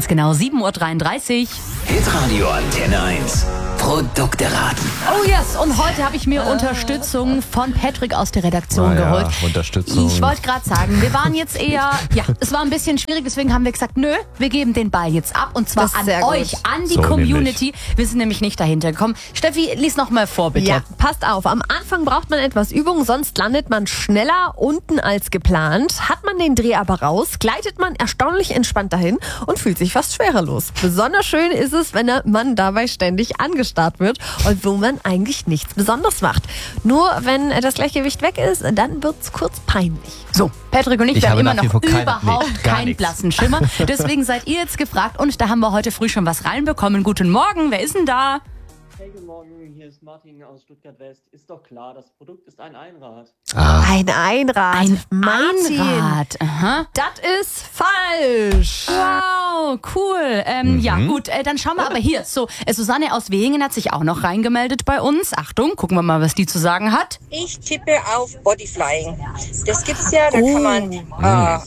Ganz genau 7.33 Uhr. Hitradio Antenne 1. Produkte raten. Oh yes, und heute habe ich mir Unterstützung von Patrick aus der Redaktion geholt. Unterstützung. Ich wollte gerade sagen, wir waren jetzt eher, es war ein bisschen schwierig, deswegen haben wir gesagt, nö, wir geben den Ball jetzt ab und zwar Das ist an sehr euch, gut. an die So Community. Wir sind nämlich nicht dahinter gekommen. Steffi, lies noch mal vor, bitte. Ja, passt auf. Am Anfang braucht man etwas Übung, sonst landet man schneller unten als geplant. Hat man den Dreh aber raus, gleitet man erstaunlich entspannt dahin und fühlt sich fast schwerelos. Besonders schön ist es, wenn man dabei ständig angestarrt wird und wo man eigentlich nichts Besonderes macht. Nur wenn das Gleichgewicht weg ist, dann wird's kurz peinlich. So, Patrick und ich Ich wir haben habe immer nach wie noch vor gar keinen nichts. blassen Schimmer. Deswegen seid ihr jetzt gefragt und da haben wir heute früh schon was reinbekommen. Guten Morgen, wer ist denn da? Hey, guten Morgen, hier ist Martin aus Stuttgart West. Ist doch klar, das Produkt ist ein Einrad. Ein Einrad. Ein Martin. Einrad. Aha. Das ist falsch. Wow, cool. Ja, gut, dann schauen wir aber hier. So, Susanne aus Wehingen hat sich auch noch reingemeldet bei uns. Achtung, gucken wir mal, was die zu sagen hat. Ich tippe auf Bodyflying. Das gibt's ja, da kann man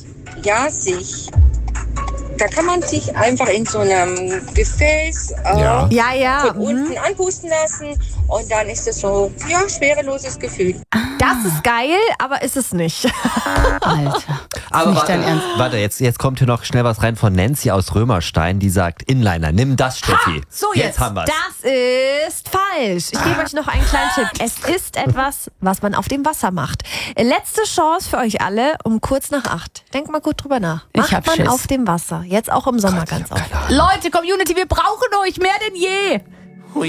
da kann man sich einfach in so einem Gefäß Ja. von unten anpusten lassen und dann ist das so, schwereloses Gefühl. Das ist geil, aber ist es nicht. Alter. Aber nicht dein Ernst. warte, jetzt kommt hier noch schnell was rein von Nancy aus Römerstein, die sagt, Inliner, nimm das, Steffi. so jetzt. haben wir's. Das ist falsch. Ich gebe euch noch einen kleinen Tipp. Es ist etwas, was man auf dem Wasser macht. Letzte Chance für euch alle um kurz nach 8. Denkt mal gut drüber nach. Ich Macht hab man Schiss. auf dem Wasser. Jetzt auch im Sommer ganz oft. Leute, Community, wir brauchen euch mehr denn je.